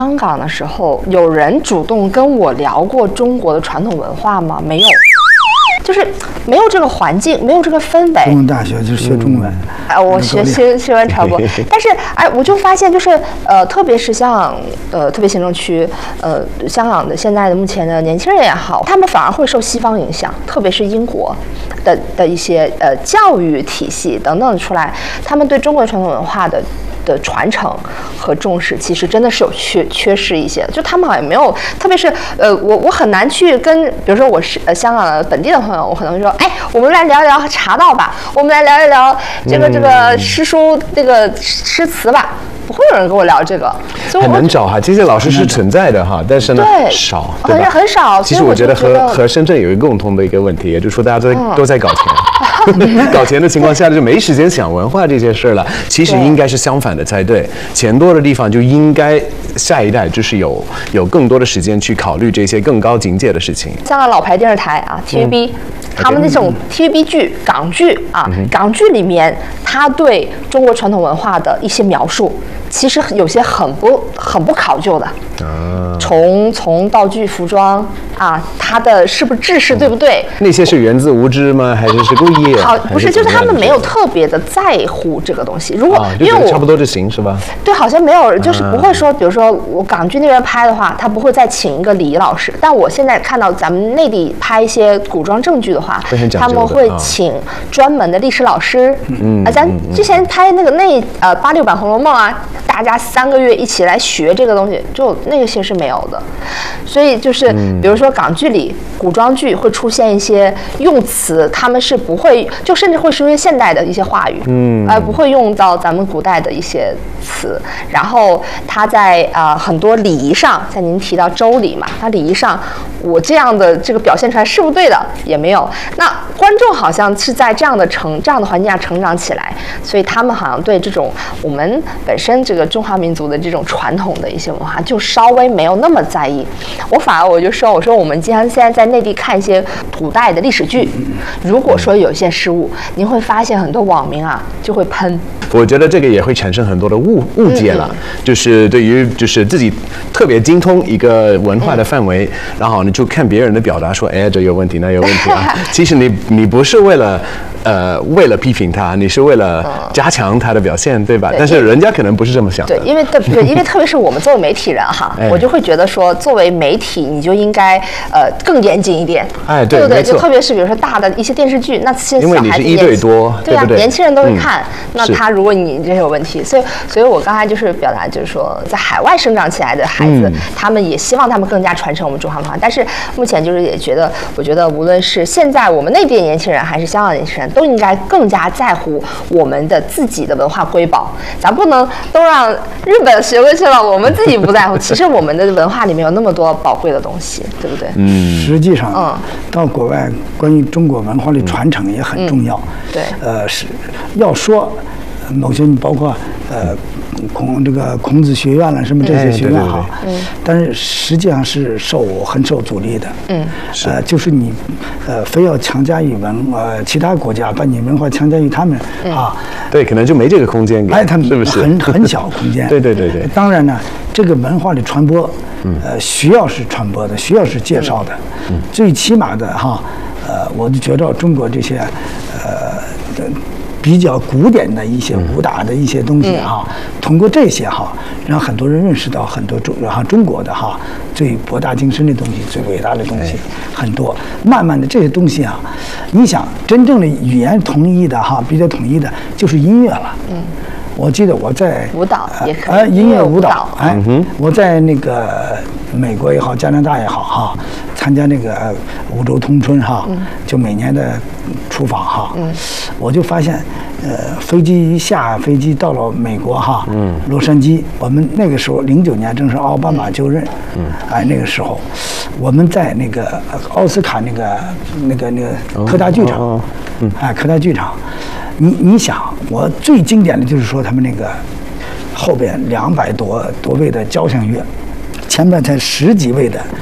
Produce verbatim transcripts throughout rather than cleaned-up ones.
香港的时候，有人主动跟我聊过中国的传统文化吗？没有，就是没有这个环境，没有这个氛围。 中文大学就是学中文， 哎、嗯，我学新新闻传播，但是哎，我就发现就是呃，特别是像呃特别行政区呃香港的现在的目前的年轻人也好，他们反而会受西方影响，特别是英国的的一些呃教育体系等等出来，他们对中国传统文化的。的传承和重视，其实真的是有缺缺失一些，就他们好像没有，特别是呃，我我很难去跟，比如说我是呃香港的本地的朋友，我可能会说，哎，我们来聊一聊茶道吧，我们来聊一聊这个、嗯、这个诗书这个诗词吧。不会有人跟我聊这个，所以很难找哈。这些老师是存在的哈，但是呢少，对吧？ 很少。 其实我觉得和和深圳有一个共同的一个问题，也就是说大家都在、嗯、都在搞钱，搞钱的情况下就没时间想文化这些事了。其实应该是相反的才对，钱多的地方就应该下一代就是有有更多的时间去考虑这些更高境界的事情。 香港老牌电视台啊 ，T V B、嗯。他们那种 T V B 剧、港剧啊，嗯、港剧里面，他对中国传统文化的一些描述，其实有些很不很不考究的。啊、从从道具、服装啊，它的是不是制式对不对？ 嗯、那些是源自无知吗？还是是故意？ 好，不是，就是他们没有特别的在乎这个东西。如果、啊、因为我差不多就行是吧？ 对，好像没有，就是不会说，比如说我港剧那边拍的话，他不会再请一个礼仪老师。但我现在看到咱们内地拍一些古装正剧的话，他们会请专门的历史老师。嗯啊，咱之前拍那个那呃八六版《红楼梦》啊，大家三个月一起来学这个东西，就那些是没有的。所以就是，比如说港剧里古装剧会出现一些用词，他们是不会，就甚至会出现现代的一些话语，嗯，而不会用到咱们古代的一些词。然后他在啊、呃、很多礼仪上，像您提到周礼嘛，他礼仪上我这样的这个表现出来是不对的也没有。那观众好像是在这样的成这样的环境下成长起来，所以他们好像对这种我们本身这个中华民族的这种传统的一些文化就稍微没有那么在意。我反而我就说，我说我们经常现在在内地看一些古代的历史剧，如果说有一些失误，您会发现很多网民啊就会喷。 我觉得这个也会产生很多的误误解了，嗯嗯就是对于就是自己特别精通一个文化的范围，嗯、然后你就看别人的表达说，哎，这有问题，那有问题啊。其实你你不是为了呃为了批评他，你是为了加强他的表现，对吧？对，但是人家可能不是这么想的。 对，因为对对，因为特别是我们作为媒体人哈，哎、我就会觉得说，作为媒体你就应该呃更严谨一点， 哎，对对不对？ 没错就特别是比如说大的一些电视剧，那些小孩子因为你是一对多， 对啊， 对不对？ 年轻人都会看， 嗯、 那他如果你这有问题，所以所以我刚才就是表达就是说，在海外生长起来的孩子，嗯、他们也希望他们更加传承我们中华文化，但是目前就是也觉得，我觉得无论是现在我们内地的年轻人，还是香港的年轻人，都应该更加在乎我们的自己的文化瑰宝，咱不能都让日本学过去了，我们自己不在乎。其实我们的文化里面有那么多宝贵的东西，对不对？ 嗯，实际上，嗯，到国外关于中国文化的传承也很重要。 嗯、对， 呃，是要说某些包括呃孔这个孔子学院了什么这些学院哈， 嗯，对对对但是实际上是受很受阻力的。 嗯， 呃，就是你呃非要强加于文呃其他国家把你文化强加于他们、嗯、啊， 对，可能就没这个空间给， 哎，他们是不是很很小空间？ 对对对对。 当然呢，这个文化的传播，呃，需要是传播的，需要是介绍的，嗯，最起码的哈，呃，我就觉得中国这些呃。比较古典的一些武打的一些东西哈，嗯、通过这些哈，让很多人认识到很多中哈中国的哈最博大精深的东西、最伟大的东西很多。慢慢的这些东西啊，你想真正的语言统一的哈，比较统一的就是音乐了。嗯，我记得我在舞蹈也可以， 呃，音乐舞蹈，哎，嗯、我在那个美国也好，加拿大也好哈，参加那个五洲通春哈，嗯、就每年的出访哈，嗯、我就发现，呃，飞机一下飞机到了美国哈，嗯、洛杉矶，我们那个时候零九年正是奥巴马就任，嗯、哎，那个时候我们在那个奥斯卡那个那个那个科大剧场，哦哦嗯、哎，科大剧场。你你想，我最经典的就是说他们那个后边两百多多位的交响乐，前边才十几位的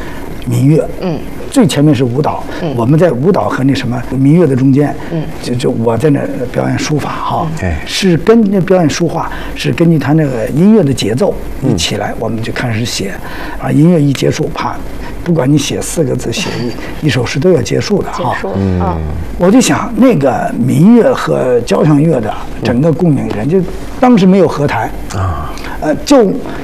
民乐，嗯，最前面是舞蹈，嗯，我们在舞蹈和那什么民乐的中间，嗯，就就我在那表演书法哈， 嗯， 是跟那表演书画是根据他那个音乐的节奏一起来，我们就开始写，啊，音乐一结束，啪，不管你写四个字，写一一首诗都要结束的哈， 嗯， 我就想那个民乐和交响乐的整个共鸣，人家当时没有合台啊，呃，就